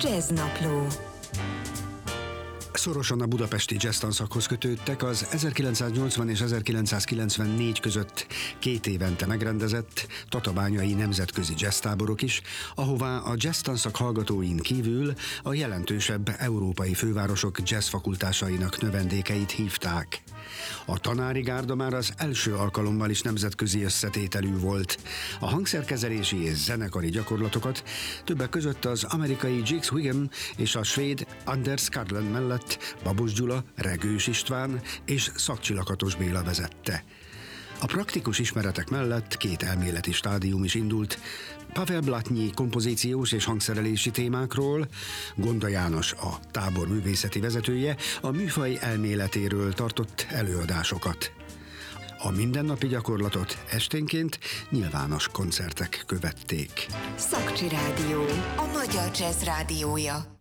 Jazznapló. Szorosan a budapesti jazztanszakhoz kötődtek az 1980 és 1994 között 2 évente megrendezett tatabányai nemzetközi jazztáborok is, ahová a jazztanszak hallgatóin kívül a jelentősebb európai fővárosok jazzfakultásainak növendékeit hívták. A tanári gárda már az első alkalommal is nemzetközi összetételű volt. A hangszerkezelési és zenekari gyakorlatokat többek között az amerikai Jigs Wiggum és a svéd Anders Karlen mellett Babos Gyula, Regős István és Szakcsi Lakatos Béla vezette. A praktikus ismeretek mellett 2 elméleti stádium is indult, Pavel Blatnyi kompozíciós és hangszerelési témákról, Gonda János, a tábor művészeti vezetője, a műfaj elméletéről tartott előadásokat. A mindennapi gyakorlatot esténként nyilvános koncertek követték. Szakcsi Rádió, a magyar jazz rádiója.